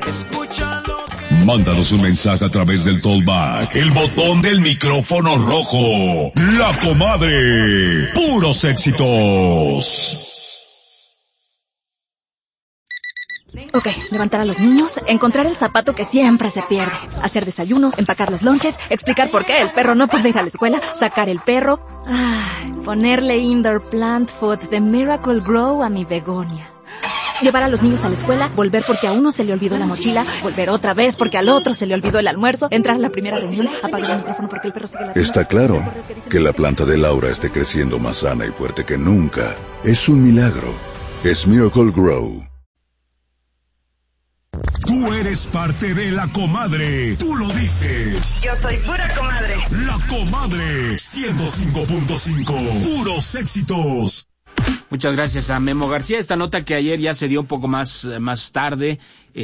Mándanos un mensaje a través del Tollback, el botón del micrófono rojo. La Comadre. Puros éxitos. Ok, levantar a los niños, encontrar el zapato que siempre se pierde, hacer desayunos, empacar los lonches, explicar por qué el perro no puede ir a la escuela, sacar el perro, ponerle indoor plant food de Miracle Grow a mi begonia. Llevar a los niños a la escuela, volver porque a uno se le olvidó la mochila, volver otra vez porque al otro se le olvidó el almuerzo, entrar a la primera reunión, apagar el micrófono porque el perro sigue ladrando. Está claro que la planta de Laura esté creciendo más sana y fuerte que nunca. Es un milagro. Es Miracle Grow. Tú eres parte de La Comadre. Tú lo dices. Yo soy pura comadre. La Comadre 105.5. Puros éxitos. Muchas gracias a Memo García. Esta nota que ayer ya se dio un poco más tarde,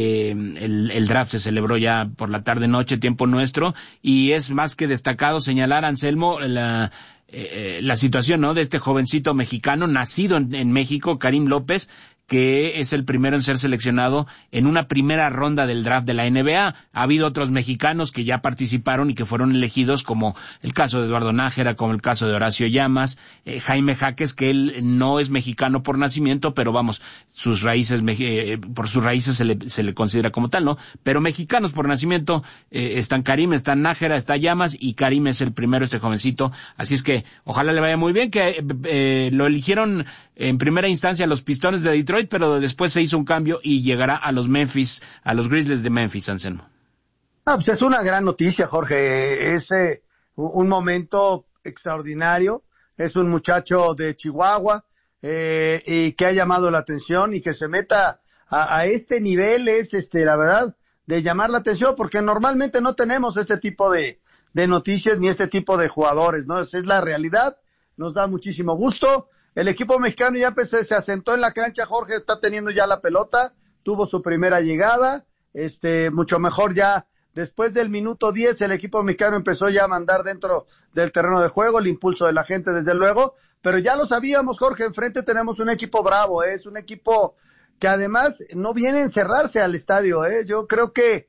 el draft se celebró ya por la tarde-noche, tiempo nuestro, y es más que destacado señalar, Anselmo, la situación, ¿no?, de este jovencito mexicano, nacido en México, Karim López, que es el primero en ser seleccionado en una primera ronda del draft de la NBA. Ha habido otros mexicanos que ya participaron y que fueron elegidos, como el caso de Eduardo Nájera, como el caso de Horacio Llamas, Jaime Jaques, que él no es mexicano por nacimiento, pero vamos, sus raíces, por sus raíces se le considera como tal, ¿no? Pero mexicanos por nacimiento, están Karim, están Nájera, está Llamas, y Karim es el primero, este jovencito. Así es que ojalá le vaya muy bien, que lo eligieron en primera instancia los Pistones de Detroit, pero después se hizo un cambio y llegará a los Grizzlies de Memphis, Anselmo. Pues es una gran noticia, Jorge. Es un momento extraordinario. Es un muchacho de Chihuahua y que ha llamado la atención, y que se meta a este nivel es, la verdad, de llamar la atención, porque normalmente no tenemos este tipo de noticias ni este tipo de jugadores, ¿no? Esa es la realidad. Nos da muchísimo gusto. El equipo mexicano ya se asentó en la cancha, Jorge, está teniendo ya la pelota, tuvo su primera llegada, mucho mejor ya. Después del minuto 10, el equipo mexicano empezó ya a mandar dentro del terreno de juego, el impulso de la gente, desde luego, pero ya lo sabíamos, Jorge, enfrente tenemos un equipo bravo, es un equipo que además no viene a encerrarse al estadio, yo creo que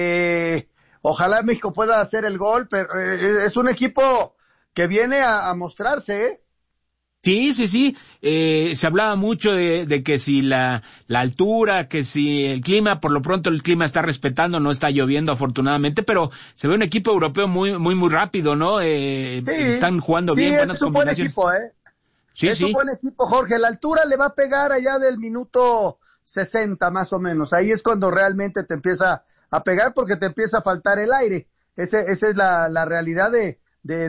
ojalá México pueda hacer el gol, pero es un equipo que viene a mostrarse, Sí. Se hablaba mucho de que si la altura, que si el clima, por lo pronto el clima está respetando, no está lloviendo afortunadamente, pero se ve un equipo europeo muy rápido, ¿no? Están jugando bien, buenas combinaciones. Sí, es un buen equipo, Es un buen equipo, Jorge. La altura le va a pegar allá del minuto 60 más o menos. Ahí es cuando realmente te empieza a pegar, porque te empieza a faltar el aire. Esa es la realidad de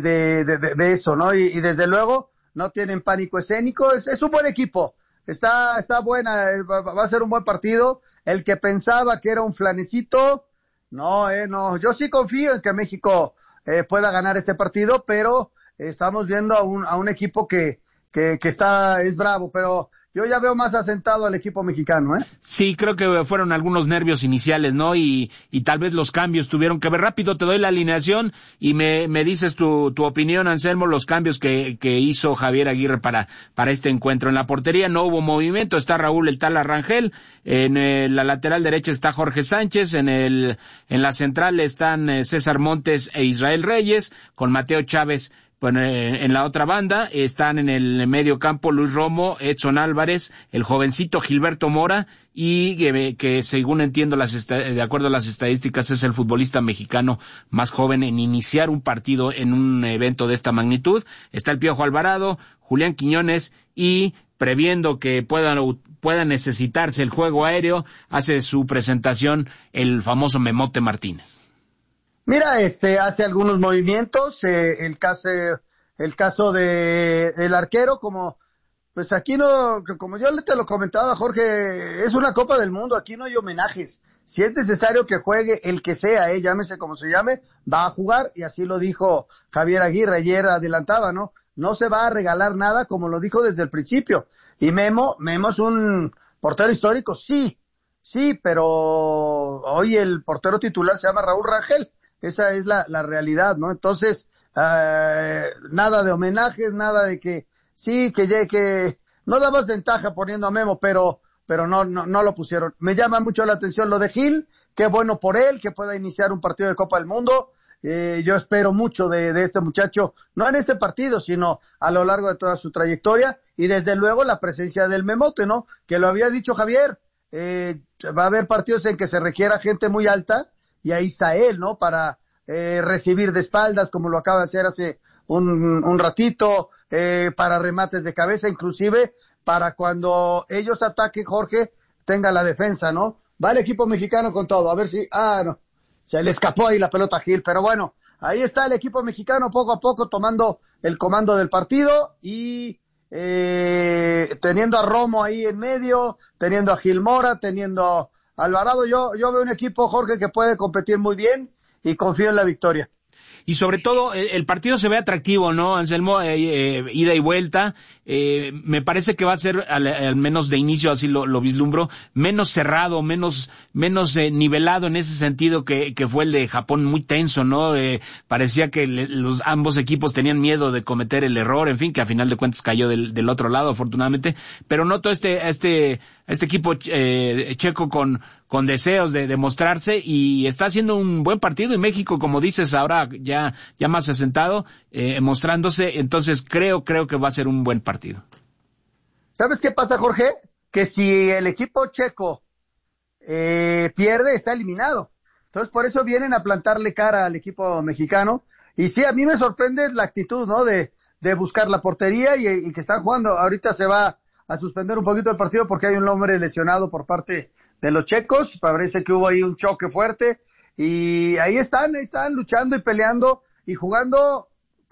eso, ¿no? Y desde luego no tienen pánico escénico, es un buen equipo, está buena, va a ser un buen partido. El que pensaba que era un flanecito, no, yo sí confío en que México pueda ganar este partido, pero estamos viendo a un equipo que es bravo, pero yo ya veo más asentado al equipo mexicano, Sí, creo que fueron algunos nervios iniciales, ¿no? Y tal vez los cambios tuvieron que ver. Rápido te doy la alineación y me dices tu opinión, Anselmo, los cambios que hizo Javier Aguirre para este encuentro. En la portería no hubo movimiento, está Raúl El Tala Rangel, en la lateral derecha está Jorge Sánchez, en la central están César Montes e Israel Reyes, con Mateo Chávez. Bueno, en la otra banda están en el medio campo Luis Romo, Edson Álvarez, el jovencito Gilberto Mora, y que según entiendo de acuerdo a las estadísticas es el futbolista mexicano más joven en iniciar un partido en un evento de esta magnitud. Está el Piojo Alvarado, Julián Quiñones, y previendo que pueda necesitarse el juego aéreo, hace su presentación el famoso Memote Martínez. Mira, hace algunos movimientos, el caso del arquero, como, pues aquí no, como yo te lo comentaba, Jorge, es una Copa del Mundo, aquí no hay homenajes. Si es necesario que juegue el que sea, llámese como se llame, va a jugar, y así lo dijo Javier Aguirre, ayer adelantaba, ¿no? No se va a regalar nada, como lo dijo desde el principio. Y Memo es un portero histórico, sí, pero hoy el portero titular se llama Raúl Rangel. Esa es la realidad, ¿no? Entonces, nada de homenajes, nada de que no damos ventaja poniendo a Memo, pero no lo pusieron. Me llama mucho la atención lo de Gil, qué bueno por él, que pueda iniciar un partido de Copa del Mundo. Yo espero mucho de este muchacho, no en este partido, sino a lo largo de toda su trayectoria, y desde luego la presencia del Memote, ¿no? Que lo había dicho Javier, va a haber partidos en que se requiera gente muy alta, y ahí está él, ¿no? Para recibir de espaldas, como lo acaba de hacer hace un ratito, para remates de cabeza, inclusive para cuando ellos ataquen, Jorge, tenga la defensa, ¿no? Va el equipo mexicano con todo, a ver si, no. Se le escapó ahí la pelota a Gil, pero bueno, ahí está el equipo mexicano poco a poco tomando el comando del partido y teniendo a Romo ahí en medio, teniendo a Gil Mora, teniendo a Alvarado. Yo veo un equipo, Jorge, que puede competir muy bien y confío en la victoria. Y sobre todo, el partido se ve atractivo, ¿no, Anselmo? Ida y vuelta. Me parece que va a ser, al menos de inicio, así lo vislumbro, menos cerrado, menos nivelado en ese sentido que fue el de Japón, muy tenso, ¿no? Parecía que ambos equipos tenían miedo de cometer el error, en fin, que a final de cuentas cayó del otro lado, afortunadamente. Pero noto este equipo checo con deseos de demostrarse, y está haciendo un buen partido, y México, como dices, ahora ya más asentado, mostrándose. Entonces creo que va a ser un buen partido. ¿Sabes qué pasa, Jorge? Que si el equipo checo pierde, está eliminado. Entonces por eso vienen a plantarle cara al equipo mexicano, y sí, a mí me sorprende la actitud, ¿no? De buscar la portería, y que están jugando. Ahorita se va a suspender un poquito el partido porque hay un hombre lesionado por parte de los checos. Parece que hubo ahí un choque fuerte, y ahí están luchando y peleando y jugando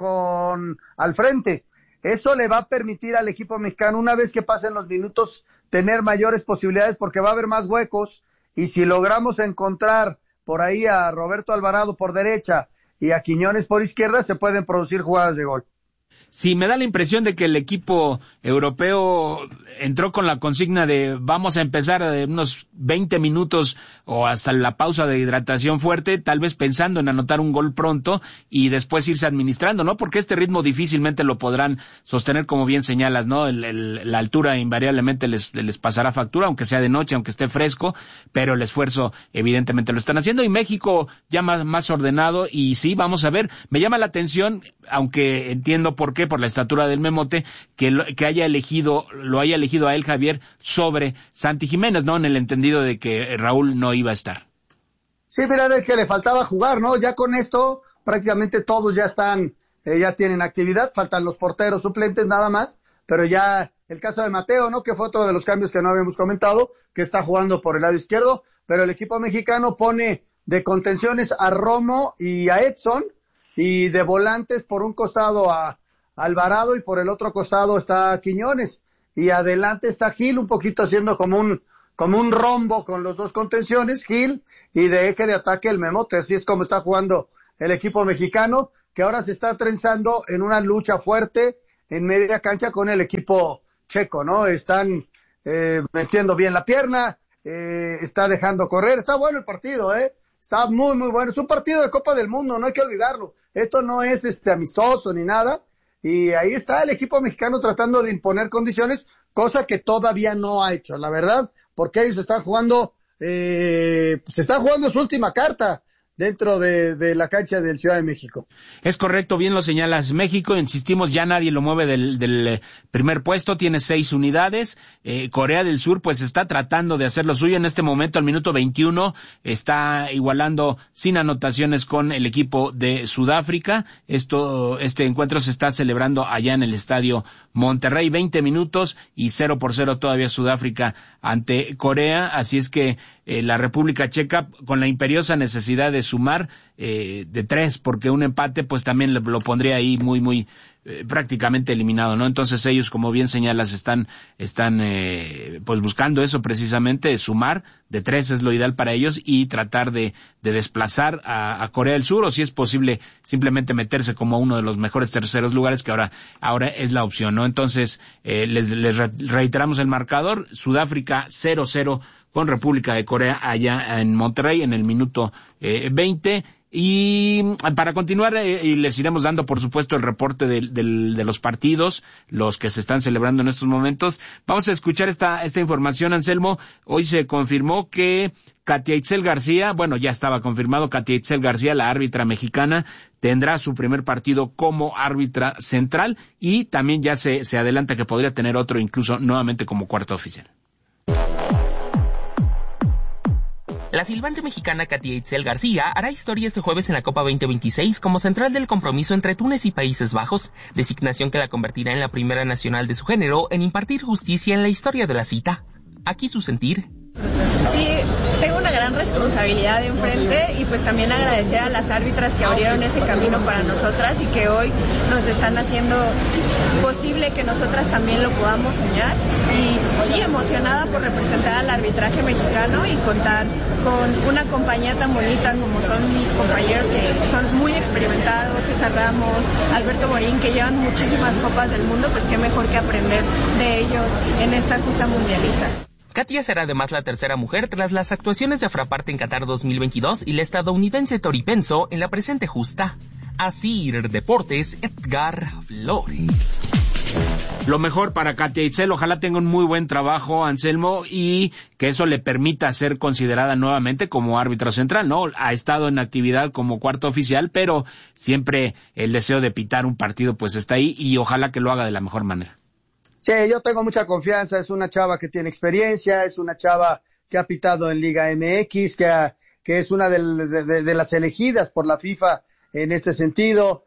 al frente. Eso le va a permitir al equipo mexicano, una vez que pasen los minutos, tener mayores posibilidades, porque va a haber más huecos, y si logramos encontrar por ahí a Roberto Alvarado por derecha y a Quiñones por izquierda, se pueden producir jugadas de gol. Sí, me da la impresión de que el equipo europeo entró con la consigna de vamos a empezar unos 20 minutos o hasta la pausa de hidratación fuerte, tal vez pensando en anotar un gol pronto y después irse administrando, ¿no? Porque este ritmo difícilmente lo podrán sostener, como bien señalas, ¿no? La altura invariablemente les pasará factura, aunque sea de noche, aunque esté fresco, pero el esfuerzo evidentemente lo están haciendo, y México ya más ordenado. Y sí, vamos a ver, me llama la atención, aunque entiendo por qué, por la estatura del Memote, que lo haya elegido a él, Javier, sobre Santi Jiménez, ¿no? En el entendido de que Raúl no iba a estar. Sí, mira, es que le faltaba jugar, ¿no? Ya con esto prácticamente todos ya están, ya tienen actividad, faltan los porteros suplentes nada más, pero ya el caso de Mateo, ¿no? Que fue otro de los cambios que no habíamos comentado, que está jugando por el lado izquierdo, pero el equipo mexicano pone de contenciones a Romo y a Edson, y de volantes por un costado a Alvarado y por el otro costado está Quiñones, y adelante está Gil, un poquito haciendo como un rombo con los dos contenciones, Gil, y de eje de ataque el Memote. Así es como está jugando el equipo mexicano, que ahora se está trenzando en una lucha fuerte en media cancha con el equipo checo, ¿no? Están metiendo bien la pierna, está dejando correr. Está bueno el partido, está muy, muy bueno. Es un partido de Copa del Mundo, no hay que olvidarlo. Esto no es amistoso ni nada. Y ahí está el equipo mexicano tratando de imponer condiciones, cosa que todavía no ha hecho, la verdad, porque ellos están jugando su última carta dentro de la cancha del Ciudad de México. Es correcto, bien lo señalas. México, insistimos, ya nadie lo mueve del primer puesto, tiene 6 unidades. Corea del Sur pues está tratando de hacer lo suyo en este momento. Al minuto 21 está igualando sin anotaciones con el equipo de Sudáfrica. Este encuentro se está celebrando allá en el Estadio Monterrey. 20 minutos y 0-0 todavía Sudáfrica ante Corea. Así es que la República Checa, con la imperiosa necesidad de sumar de 3, porque un empate pues también lo pondría ahí muy prácticamente eliminado, ¿no? Entonces ellos, como bien señalas, están pues buscando eso precisamente, sumar de 3 es lo ideal para ellos, y tratar de desplazar a Corea del Sur, o si es posible simplemente meterse como uno de los mejores terceros lugares, que ahora es la opción, ¿no? Entonces les reiteramos el marcador: Sudáfrica 0-0 con República de Corea allá en Monterrey en el minuto 20, Y para continuar, y les iremos dando, por supuesto, el reporte de los partidos, los que se están celebrando en estos momentos. Vamos a escuchar esta información, Anselmo. Hoy se confirmó que Katia Itzel García, bueno, ya estaba confirmado, Katia Itzel García, la árbitra mexicana, tendrá su primer partido como árbitra central, y también ya se adelanta que podría tener otro incluso nuevamente como cuarto oficial. La silbante mexicana Katia Itzel García hará historia este jueves en la Copa 2026 como central del compromiso entre Túnez y Países Bajos, designación que la convertirá en la primera nacional de su género en impartir justicia en la historia de la cita. Aquí su sentir. Sí, tengo una gran responsabilidad enfrente y pues también agradecer a las árbitras que abrieron ese camino para nosotras y que hoy nos están haciendo posible que nosotras también lo podamos soñar. Y sí, emocionada por representar al arbitraje mexicano y contar con una compañía tan bonita como son mis compañeros que son muy experimentados, César Ramos, Alberto Morín, que llevan muchísimas copas del mundo, pues qué mejor que aprender de ellos en esta justa mundialista. Katia será además la tercera mujer tras las actuaciones de Afraparte en Qatar 2022 y la estadounidense Tori Penso en la presente justa. Asir Deportes, Edgar Flores. Lo mejor para Katia Itzel, ojalá tenga un muy buen trabajo, Anselmo, y que eso le permita ser considerada nuevamente como árbitra central, ¿no? Ha estado en actividad como cuarto oficial, pero siempre el deseo de pitar un partido pues está ahí, y ojalá que lo haga de la mejor manera. Sí, yo tengo mucha confianza, es una chava que tiene experiencia, es una chava que ha pitado en Liga MX, que es una de las elegidas por la FIFA en este sentido.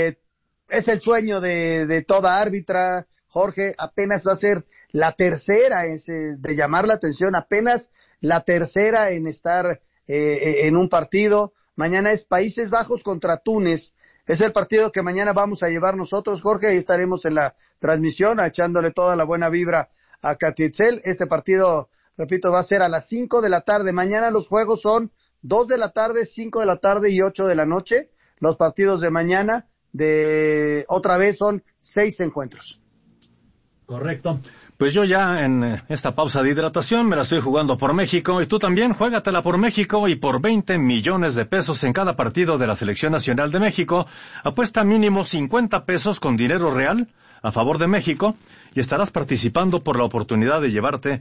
Es el sueño de toda árbitra, Jorge, apenas va a ser la tercera de llamar la atención, apenas la tercera en estar en un partido. Mañana es Países Bajos contra Túnez. Es el partido que mañana vamos a llevar nosotros, Jorge, y estaremos en la transmisión echándole toda la buena vibra a Katia Itzel. Este partido, repito, va a ser a las 5 de la tarde. Mañana los juegos son 2 de la tarde, 5 de la tarde y 8 de la noche. Los partidos de mañana, otra vez son 6 encuentros. Correcto. Pues yo ya en esta pausa de hidratación me la estoy jugando por México, y tú también juégatela por México y por 20 millones de pesos en cada partido de la Selección Nacional de México. Apuesta mínimo 50 pesos con dinero real a favor de México y estarás participando por la oportunidad de llevarte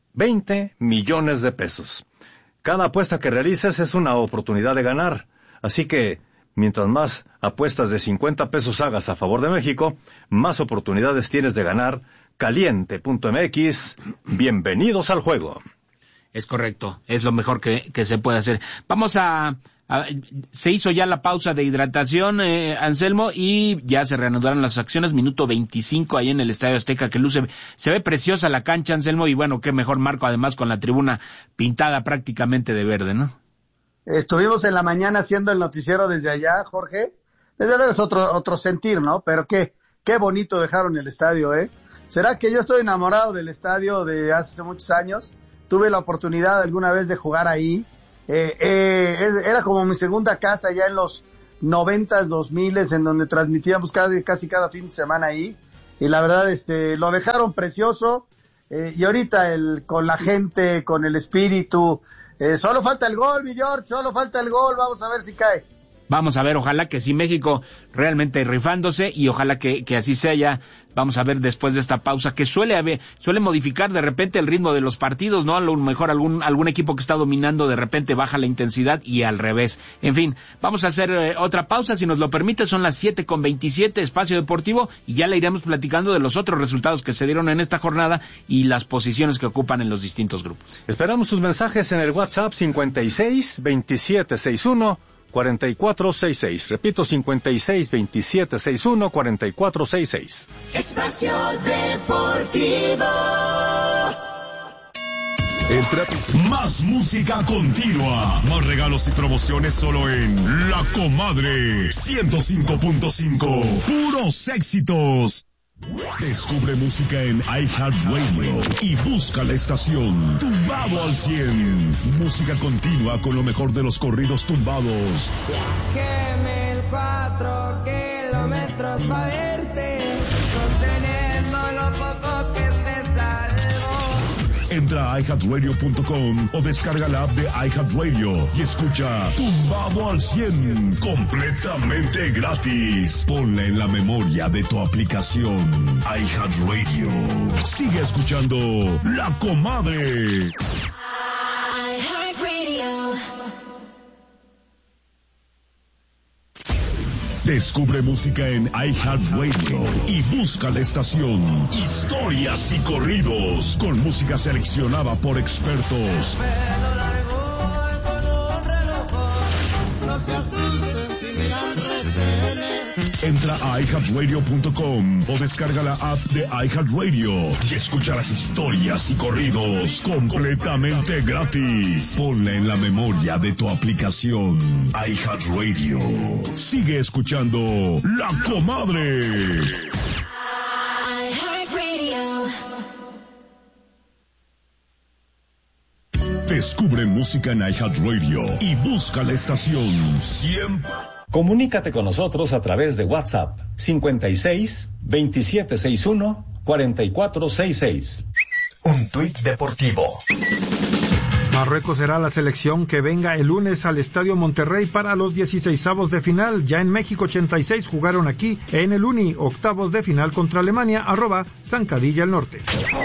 20 millones de pesos. Cada apuesta que realices es una oportunidad de ganar, así que mientras más apuestas de 50 pesos hagas a favor de México, más oportunidades tienes de ganar. Caliente.mx, bienvenidos al juego. Es correcto, es lo mejor que se puede hacer. Vamos se hizo ya la pausa de hidratación, Anselmo, y ya se reanudaron las acciones, minuto 25 ahí en el Estadio Azteca, que se ve preciosa la cancha, Anselmo, y bueno, qué mejor marco además con la tribuna pintada prácticamente de verde, ¿no? Estuvimos en la mañana haciendo el noticiero desde allá, Jorge. Desde luego es otro sentir, ¿no? Pero qué bonito dejaron el estadio, ¿eh? ¿Será que yo estoy enamorado del estadio de hace muchos años? Tuve la oportunidad alguna vez de jugar ahí. Era como mi segunda casa ya en los 90s, 2000s, en donde transmitíamos casi cada fin de semana ahí. Y la verdad, lo dejaron precioso. Y ahorita con la gente, con el espíritu, solo falta el gol, mi George, solo falta el gol. Vamos a ver si cae. Vamos a ver, ojalá que sí, México realmente rifándose, y ojalá que así sea ya. Vamos a ver después de esta pausa, que suele modificar de repente el ritmo de los partidos, ¿no? A lo mejor algún equipo que está dominando de repente baja la intensidad y al revés. En fin, vamos a hacer otra pausa, si nos lo permite. Son las 7:27, Espacio Deportivo, y ya le iremos platicando de los otros resultados que se dieron en esta jornada y las posiciones que ocupan en los distintos grupos. Esperamos sus mensajes en el WhatsApp 56-2761-4466. Repito, 56-2761-4466. Espacio Deportivo. El tráfico. Más música continua. Más regalos y promociones solo en La Comadre 105.5. Puros éxitos. Descubre música en iHeartRadio y busca la estación Tumbado al 100. Música continua con lo mejor de los corridos tumbados. Viajé 1004 kilómetros para verte, sosteniendo lo poco que se salvó. Entra a iHeartRadio.com o descarga la app de iHeartRadio y escucha Tumbado al 100 completamente gratis. Ponla en la memoria de tu aplicación iHeartRadio. Sigue escuchando La Comadre. Descubre música en iHeartRadio y busca la estación Historias y Corridos con música seleccionada por expertos. Entra a iHeartRadio.com o descarga la app de iHeartRadio y escucha las historias y corridos completamente gratis. Ponla en la memoria de tu aplicación iHeartRadio. Sigue escuchando La Comadre. Descubre música en iHeartRadio y busca la estación siempre. Comunícate con nosotros a través de WhatsApp 56 2761 4466. Un tuit deportivo. Marruecos será la selección que venga el lunes al Estadio Monterrey para los 16avos de final. Ya en México 86 jugaron aquí en el Uni, octavos de final contra Alemania, @Zancadilla el Norte.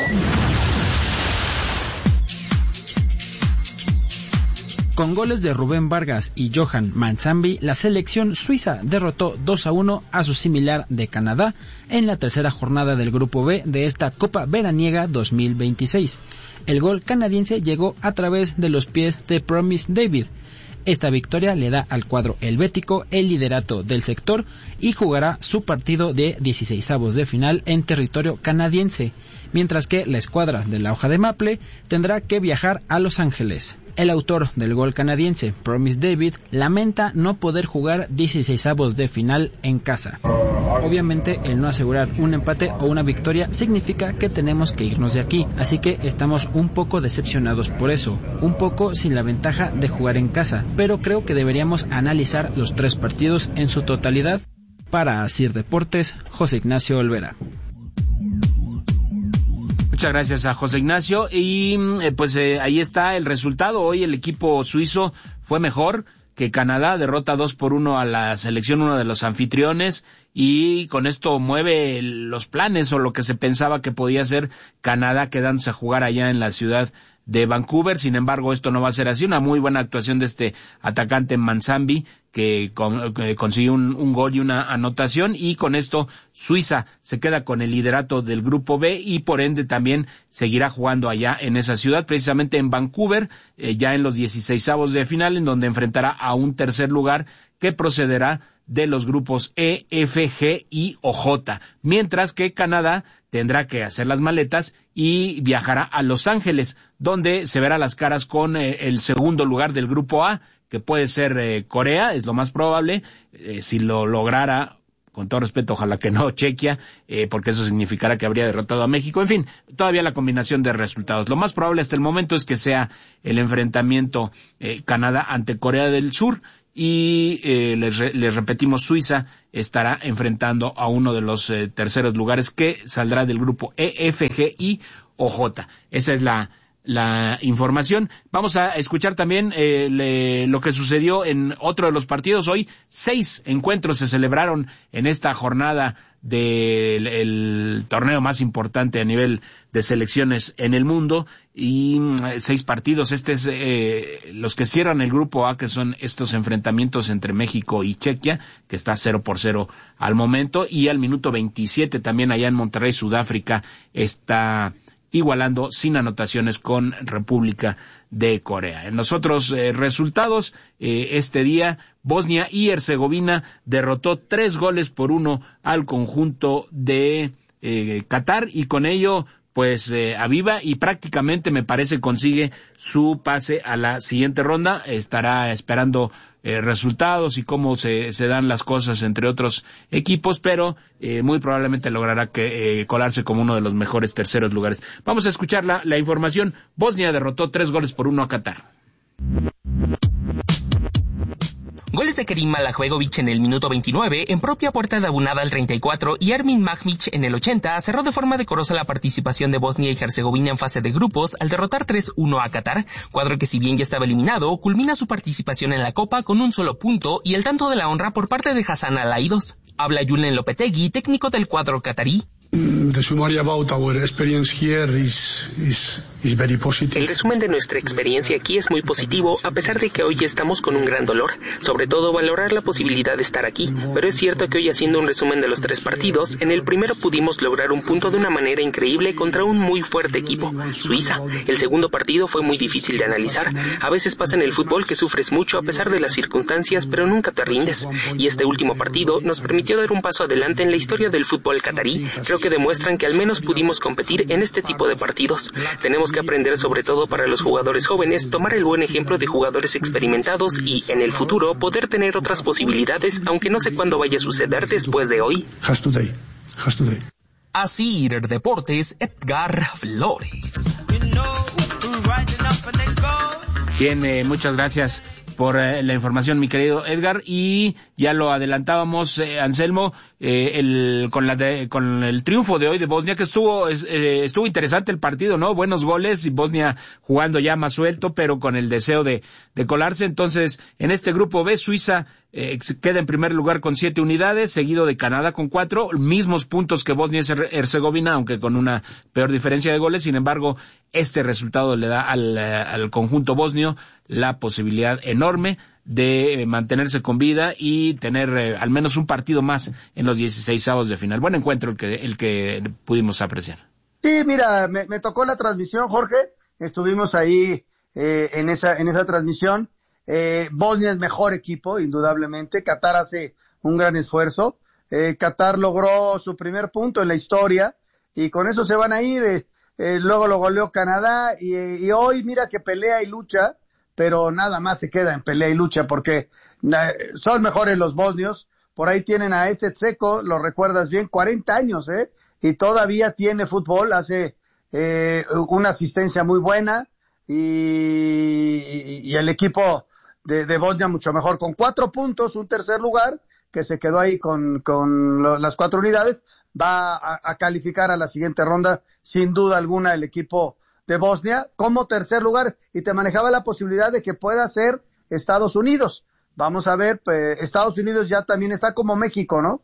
Con goles de Rubén Vargas y Johan Manzambi, la selección suiza derrotó 2-1 a su similar de Canadá en la tercera jornada del Grupo B de esta Copa Veraniega 2026. El gol canadiense llegó a través de los pies de Promise David. Esta victoria le da al cuadro helvético el liderato del sector y jugará su partido de 16avos de final en territorio canadiense, mientras que la escuadra de la hoja de maple tendrá que viajar a Los Ángeles. El autor del gol canadiense, Promise David, lamenta no poder jugar 16avos de final en casa. Obviamente, el no asegurar un empate o una victoria significa que tenemos que irnos de aquí, así que estamos un poco decepcionados por eso, un poco sin la ventaja de jugar en casa, pero creo que deberíamos analizar los 3 partidos en su totalidad. Para Asir Deportes, José Ignacio Olvera. Muchas gracias a José Ignacio y ahí está el resultado. Hoy el equipo suizo fue mejor que Canadá, derrota 2-1 a la selección, uno de los anfitriones, y con esto mueve los planes o lo que se pensaba que podía ser Canadá quedándose a jugar allá en la ciudad de Vancouver. Sin embargo, esto no va a ser así. Una muy buena actuación de este atacante Manzambi, que consiguió un gol y una anotación, y con esto Suiza se queda con el liderato del Grupo B y por ende también seguirá jugando allá en esa ciudad, precisamente en Vancouver, ya en los 16avos de final, en donde enfrentará a un tercer lugar que procederá de los grupos E, F, G y o J, mientras que Canadá tendrá que hacer las maletas y viajará a Los Ángeles, donde se verá las caras con el segundo lugar del Grupo A, que puede ser Corea, es lo más probable, si lo lograra, con todo respeto, ojalá que no, Chequia, porque eso significará que habría derrotado a México. En fin, todavía la combinación de resultados. Lo más probable hasta el momento es que sea el enfrentamiento Canadá ante Corea del Sur, y les repetimos, Suiza estará enfrentando a uno de los terceros lugares que saldrá del grupo E, F, G y o J. Esa es la información. Vamos a escuchar también lo que sucedió en otro de los partidos. Hoy 6 encuentros se celebraron en esta jornada del torneo más importante a nivel de selecciones en el mundo, y 6 partidos. Los que cierran el grupo A, que son estos enfrentamientos entre México y Chequia, que está 0-0 al momento, y al minuto 27 también allá en Monterrey, Sudáfrica está igualando sin anotaciones con República de Corea. En los otros resultados, este día Bosnia y Herzegovina derrotó 3-1 al conjunto de Qatar, y con ello aviva y prácticamente, me parece, consigue su pase a la siguiente ronda. Estará esperando resultados y cómo se dan las cosas entre otros equipos, pero muy probablemente logrará colarse como uno de los mejores terceros lugares. Vamos a escuchar la información. Bosnia derrotó 3-1 a Qatar. Goles de Kerim Malajbegovic en el minuto 29, en propia puerta de Abunada al 34 y Ermin Mahmic en el 80 cerró de forma decorosa la participación de Bosnia y Herzegovina en fase de grupos al derrotar 3-1 a Qatar, cuadro que si bien ya estaba eliminado, culmina su participación en la Copa con un solo punto y el tanto de la honra por parte de Hassan Al-Aidos. Habla Julen Lopetegui, técnico del cuadro catarí. The summary about our experience here is very positive. El resumen de nuestra experiencia aquí es muy positivo, a pesar de que hoy estamos con un gran dolor, sobre todo valorar la posibilidad de estar aquí, pero es cierto que hoy, haciendo un resumen de los 3 partidos, en el primero pudimos lograr un punto de una manera increíble contra un muy fuerte equipo, Suiza. El segundo partido fue muy difícil de analizar. A veces pasa en el fútbol que sufres mucho a pesar de las circunstancias, pero nunca te rindes, y este último partido nos permitió dar un paso adelante en la historia del fútbol catarí. Creo que demuestran que al menos pudimos competir en este tipo de partidos. Tenemos que aprender, sobre todo para los jugadores jóvenes, tomar el buen ejemplo de jugadores experimentados y, en el futuro, poder tener otras posibilidades, aunque no sé cuándo vaya a suceder después de hoy. Asir Deportes, Edgar Flores. Bien, muchas gracias por la información, mi querido Edgar, y ya lo adelantábamos, Anselmo, con el triunfo de hoy de Bosnia, que estuvo interesante el partido, ¿no? Buenos goles y Bosnia jugando ya más suelto, pero con el deseo de colarse. Entonces, en este grupo B, Suiza queda en primer lugar con 7 unidades, seguido de Canadá con 4, mismos puntos que Bosnia y Herzegovina, aunque con una peor diferencia de goles. Sin embargo, este resultado le da al conjunto bosnio la posibilidad enorme de mantenerse con vida y tener al menos un partido más en los 16avos de final. Buen encuentro el que pudimos apreciar. Sí, mira, me tocó la transmisión, Jorge. Estuvimos ahí en esa transmisión. Bosnia es mejor equipo, indudablemente. Qatar hace un gran esfuerzo. Qatar logró su primer punto en la historia y con eso se van a ir. Luego lo goleó Canadá y hoy mira que pelea y lucha, pero nada más se queda en pelea y lucha porque son mejores los bosnios. Por ahí tienen a Tseko, lo recuerdas bien, 40 años, y todavía tiene fútbol, hace una asistencia muy buena y el equipo de Bosnia mucho mejor, con 4 puntos, un tercer lugar, que se quedó ahí con las 4 unidades, va a calificar a la siguiente ronda, sin duda alguna, el equipo de Bosnia como tercer lugar, y te manejaba la posibilidad de que pueda ser Estados Unidos. Vamos a ver, Estados Unidos ya también está como México, ¿no?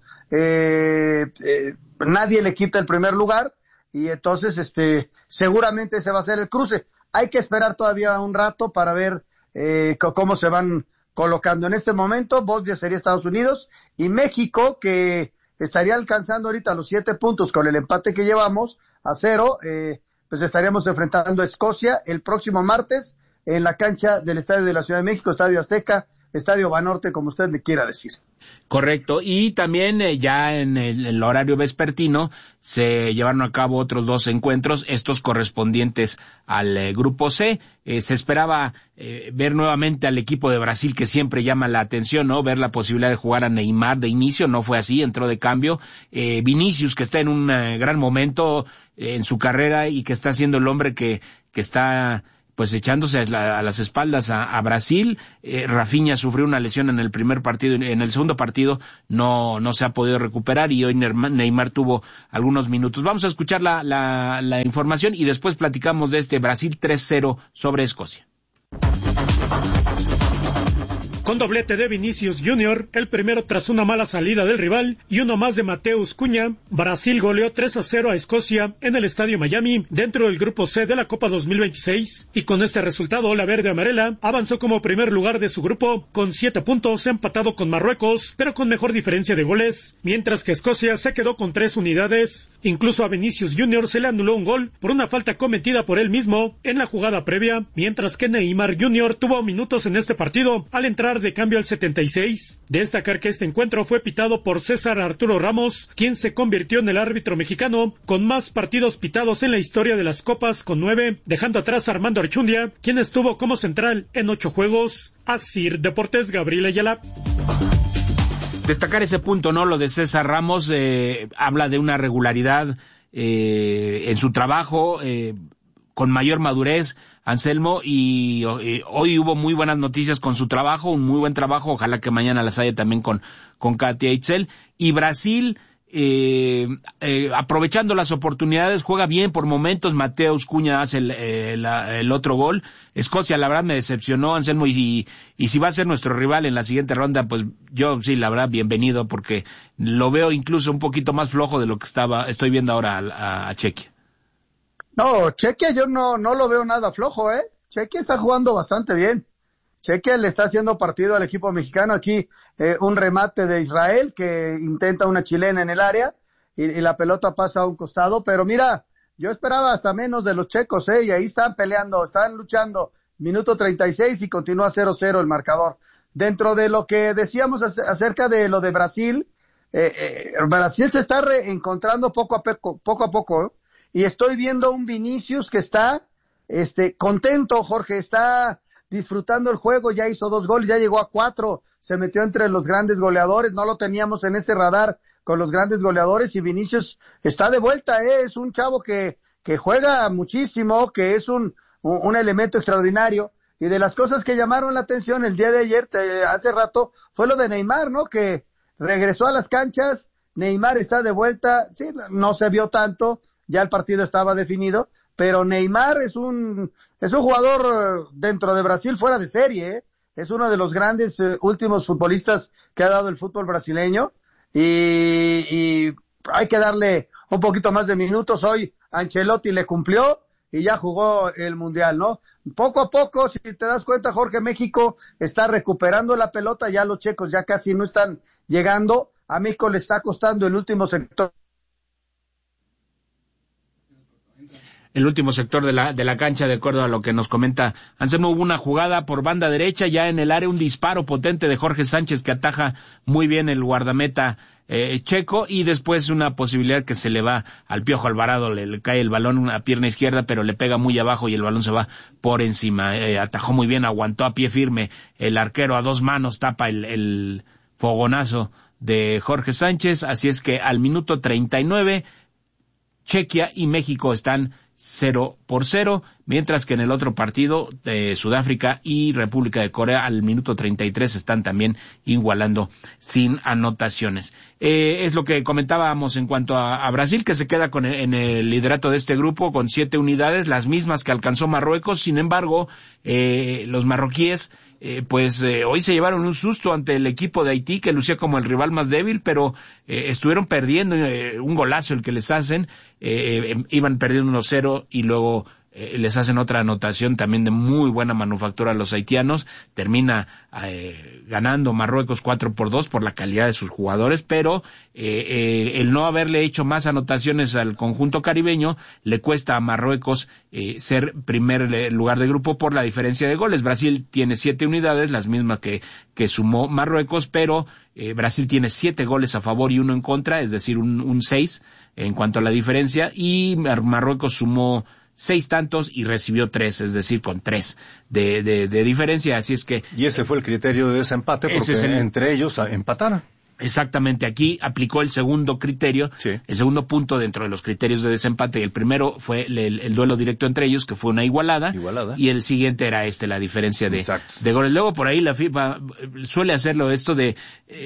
Nadie le quita el primer lugar, y entonces seguramente ese va a ser el cruce. Hay que esperar todavía un rato para ver cómo se van colocando. En este momento, Bosnia sería Estados Unidos, y México, que estaría alcanzando ahorita los 7 puntos con el empate que llevamos a 0, pues estaríamos enfrentando a Escocia el próximo martes en la cancha del Estadio de la Ciudad de México, Estadio Azteca, Estadio Banorte, como usted le quiera decir. Correcto, y también ya en el horario vespertino se llevaron a cabo otros 2 encuentros, estos correspondientes al grupo C. Se esperaba ver nuevamente al equipo de Brasil, que siempre llama la atención, ¿no? Ver la posibilidad de jugar a Neymar de inicio, no fue así, entró de cambio. Vinicius, que está en un gran momento en su carrera y que está siendo el hombre que está pues echándose a las espaldas a Brasil. Rafinha sufrió una lesión en el primer partido, en el segundo partido no se ha podido recuperar, y hoy Neymar tuvo algunos minutos. Vamos a escuchar la información y después platicamos de este Brasil 3-0 sobre Escocia. Con doblete de Vinicius Jr., el primero tras una mala salida del rival y uno más de Mateus Cunha, Brasil goleó 3-0 a Escocia en el Estadio Miami dentro del grupo C de la Copa 2026, y con este resultado la verde amarela avanzó como primer lugar de su grupo con 7 puntos, empatado con Marruecos, pero con mejor diferencia de goles, mientras que Escocia se quedó con 3 unidades. Incluso a Vinicius Jr. se le anuló un gol por una falta cometida por él mismo en la jugada previa, mientras que Neymar Jr. tuvo minutos en este partido al entrar de cambio al 76. Destacar que este encuentro fue pitado por César Arturo Ramos, quien se convirtió en el árbitro mexicano con más partidos pitados en la historia de las copas, con 9, dejando atrás a Armando Archundia, quien estuvo como central en 8 juegos. Asir Deportes, Gabriel Ayala. Destacar ese punto, ¿no? Lo de César Ramos, habla de una regularidad en su trabajo, con mayor madurez, Anselmo, y hoy hubo muy buenas noticias con su trabajo, un muy buen trabajo, ojalá que mañana las haya también con Katia Itzel. Y Brasil, aprovechando las oportunidades, juega bien por momentos. Mateus Cunha hace el otro gol. Escocia, la verdad, me decepcionó, Anselmo, y si va a ser nuestro rival en la siguiente ronda, pues yo sí, la verdad, bienvenido, porque lo veo incluso un poquito más flojo de lo que estoy viendo ahora a Chequia. No, Chequia yo no lo veo nada flojo, Chequia está jugando bastante bien. Chequia le está haciendo partido al equipo mexicano. Aquí un remate de Israel que intenta una chilena en el área y la pelota pasa a un costado. Pero mira, yo esperaba hasta menos de los checos, y ahí están peleando, están luchando. Minuto 36 y continúa 0-0 el marcador. Dentro de lo que decíamos acerca de lo de Brasil, Brasil se está reencontrando poco a poco, y estoy viendo un Vinicius que está contento, Jorge, está disfrutando el juego, ya hizo 2 goles, ya llegó a 4, se metió entre los grandes goleadores, no lo teníamos en ese radar con los grandes goleadores, y Vinicius está de vuelta, es un chavo que juega muchísimo, que es un elemento extraordinario. Y de las cosas que llamaron la atención el día de ayer, hace rato, fue lo de Neymar, ¿no? Que regresó a las canchas, Neymar está de vuelta, sí, no se vio tanto, ya el partido estaba definido, pero Neymar es un jugador dentro de Brasil fuera de serie, es uno de los grandes últimos futbolistas que ha dado el fútbol brasileño, y hay que darle un poquito más de minutos. Hoy Ancelotti le cumplió y ya jugó el Mundial, ¿no? Poco a poco, si te das cuenta, Jorge, México está recuperando la pelota, ya los checos ya casi no están llegando, a México le está costando el último sector. El último sector de la cancha, de acuerdo a lo que nos comenta Anselmo. Hubo una jugada por banda derecha, ya en el área, un disparo potente de Jorge Sánchez que ataja muy bien el guardameta checo, y después una posibilidad que se le va al Piojo Alvarado, le cae el balón a pierna izquierda, pero le pega muy abajo y el balón se va por encima. Atajó muy bien, aguantó a pie firme el arquero a 2 manos, tapa el fogonazo de Jorge Sánchez. Así es que al minuto 39, Chequia y México están 0-0, mientras que en el otro partido Sudáfrica y República de Corea al minuto 33 están también igualando sin anotaciones. Es lo que comentábamos en cuanto a Brasil, que se queda en el liderato de este grupo con 7 unidades, las mismas que alcanzó Marruecos. Sin embargo, los marroquíes hoy se llevaron un susto ante el equipo de Haití, que lucía como el rival más débil, pero estuvieron perdiendo, un golazo el que les hacen, iban perdiendo 1-0 y luego les hacen otra anotación también de muy buena manufactura a los haitianos. Termina ganando Marruecos 4-2 por la calidad de sus jugadores, pero el no haberle hecho más anotaciones al conjunto caribeño le cuesta a Marruecos ser primer lugar de grupo por la diferencia de goles. Brasil tiene 7 unidades, las mismas que sumó Marruecos, pero Brasil tiene 7 goles a favor y 1 en contra, es decir, un 6 en cuanto a la diferencia, y Marruecos sumó 6 tantos y recibió 3, es decir, con 3 de diferencia. Así es que... Y ese fue el criterio de desempate, porque entre ellos empataron. Exactamente, aquí aplicó el segundo criterio, sí, el segundo punto dentro de los criterios de desempate. El primero fue el duelo directo entre ellos, que fue una igualada, y el siguiente era la diferencia de goles. Luego por ahí la FIFA suele hacerlo esto de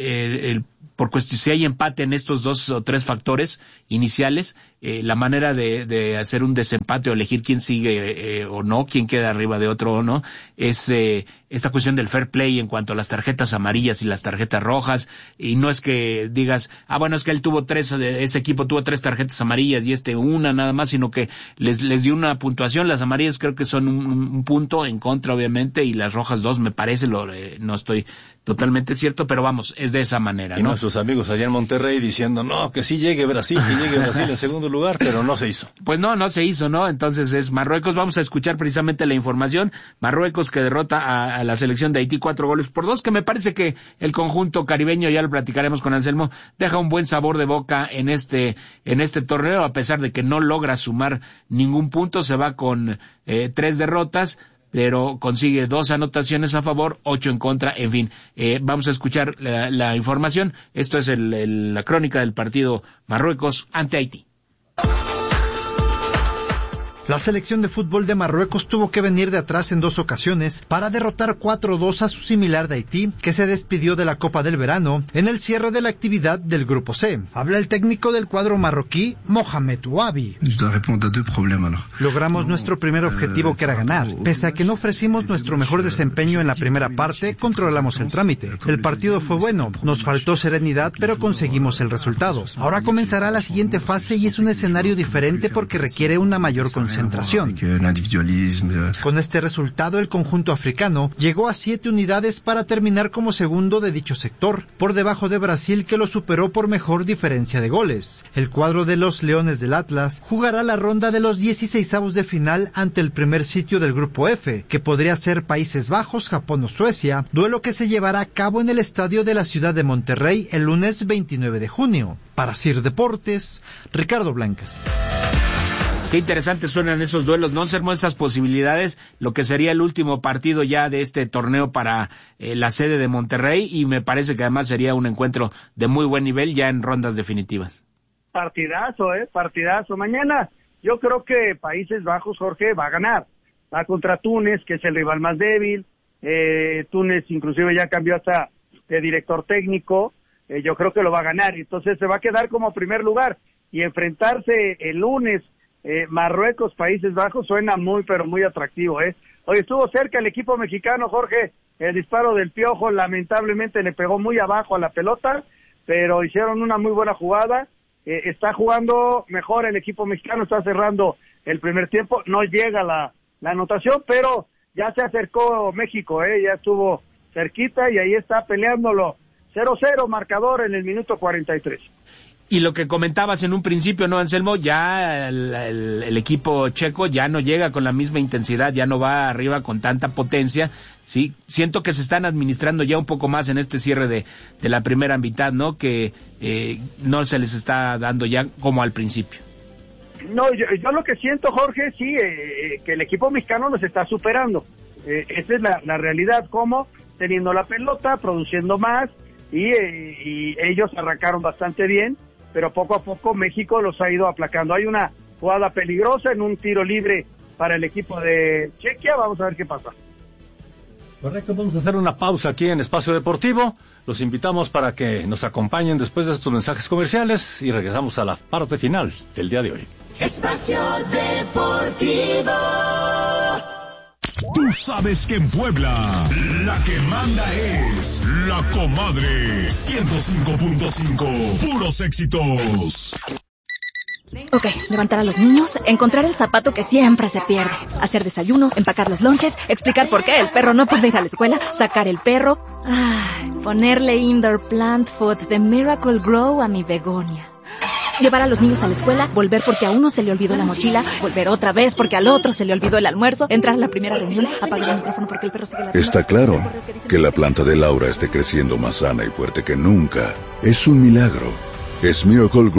por cuestión, si hay empate en estos 2 o 3 factores iniciales, la manera de hacer un desempate o elegir quién sigue o no, quién queda arriba de otro o no, es esta cuestión del fair play en cuanto a las tarjetas amarillas y las tarjetas rojas. Y no es que digas, bueno, es que él tuvo 3, ese equipo tuvo 3 tarjetas amarillas y una nada más, sino que les dio una puntuación. Las amarillas creo que son un punto en contra, obviamente, y las rojas 2, me parece, no estoy totalmente cierto, pero vamos, es de esa manera, ¿no? Y nuestros amigos allá en Monterrey diciendo, no, que sí llegue Brasil, en segundo lugar, pero no se hizo. Pues no se hizo, ¿no? Entonces es Marruecos. Vamos a escuchar precisamente la información. Marruecos, que derrota a la selección de Haití 4-2, que me parece que el conjunto caribeño, ya lo platicaremos con Anselmo, deja un buen sabor de boca en este torneo, a pesar de que no logra sumar ningún punto. Se va con 3 derrotas, pero consigue 2 anotaciones a favor, 8 en contra. En fin, vamos a escuchar la información. Esto es la crónica del partido Marruecos ante Haití. La selección de fútbol de Marruecos tuvo que venir de atrás en 2 ocasiones para derrotar 4-2 a su similar de Haití, que se despidió de la Copa del Verano en el cierre de la actividad del Grupo C. Habla el técnico del cuadro marroquí, Mohamed Ouabi. Logramos nuestro primer objetivo, que era ganar. Pese a que no ofrecimos nuestro mejor desempeño en la primera parte, controlamos el trámite. El partido fue bueno, nos faltó serenidad, pero conseguimos el resultado. Ahora comenzará la siguiente fase y es un escenario diferente porque requiere una mayor concentración. Con este resultado, el conjunto africano llegó a 7 unidades para terminar como segundo de dicho sector, por debajo de Brasil, que lo superó por mejor diferencia de goles. El cuadro de los Leones del Atlas jugará la ronda de los 16avos de final ante el primer sitio del Grupo F, que podría ser Países Bajos, Japón o Suecia, duelo que se llevará a cabo en el estadio de la ciudad de Monterrey el lunes 29 de junio. Para CIR Deportes, Ricardo Blancas. Qué interesantes suenan esos duelos, ¿no, Anselmo? Esas posibilidades, lo que sería el último partido ya de este torneo para la sede de Monterrey, y me parece que además sería un encuentro de muy buen nivel ya en rondas definitivas. Partidazo. Mañana yo creo que Países Bajos, Jorge, va a ganar. Va contra Túnez, que es el rival más débil. Túnez inclusive ya cambió hasta de director técnico. Yo creo que lo va a ganar. Entonces se va a quedar como primer lugar. Y enfrentarse el lunes Marruecos, Países Bajos, suena muy, pero muy atractivo, Hoy estuvo cerca el equipo mexicano, Jorge. El disparo del Piojo lamentablemente le pegó muy abajo a la pelota, pero hicieron una muy buena jugada. Está jugando mejor el equipo mexicano, está cerrando el primer tiempo. No llega la anotación, pero ya se acercó México, ya estuvo cerquita y ahí está peleándolo. 0-0 marcador en el minuto 43. Y lo que comentabas en un principio, ¿no, Anselmo? Ya el equipo checo ya no llega con la misma intensidad, ya no va arriba con tanta potencia. Sí, siento que se están administrando ya un poco más en este cierre de la primera mitad, ¿no? Que no se les está dando ya como al principio. No, yo lo que siento, Jorge, sí, que el equipo mexicano nos está superando. Esa es la realidad, como teniendo la pelota, produciendo más, y ellos arrancaron bastante bien, pero poco a poco México los ha ido aplacando. Hay una jugada peligrosa en un tiro libre para el equipo de Chequia, vamos a ver qué pasa. Correcto, vamos a hacer una pausa aquí en Espacio Deportivo. Los invitamos para que nos acompañen después de estos mensajes comerciales y regresamos a la parte final del día de hoy. Espacio Deportivo. Tú sabes que en Puebla la que manda es La Comadre 105.5, puros éxitos. Ok, levantar a los niños, encontrar el zapato que siempre se pierde, hacer desayuno, empacar los lonches, explicar por qué el perro no puede ir a la escuela, sacar el perro, ponerle indoor plant food de Miracle Grow a mi begonia. Llevar a los niños a la escuela, volver porque a uno se le olvidó la mochila, volver otra vez porque al otro se le olvidó el almuerzo, entrar a la primera reunión, apagar el micrófono porque el perro sigue la... Está claro que la planta de Laura esté creciendo más sana y fuerte que nunca. Es un milagro. Es Miracle Grow.